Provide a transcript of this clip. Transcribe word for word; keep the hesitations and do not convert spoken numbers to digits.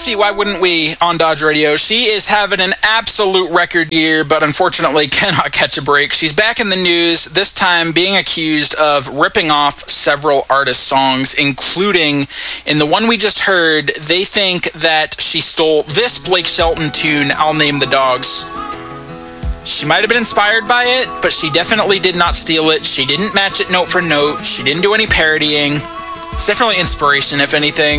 Steffi, why wouldn't we, on Dodge Radio? She is having an absolute record year, but unfortunately cannot catch a break. She's back in the news, this time being accused of ripping off several artists' songs, including, in the one we just heard, they think that she stole this Blake Shelton tune, I'll Name the Dogs. She might have been inspired by it, but she definitely did not steal it. She didn't match it note for note. She didn't do any parodying. It's definitely inspiration, if anything.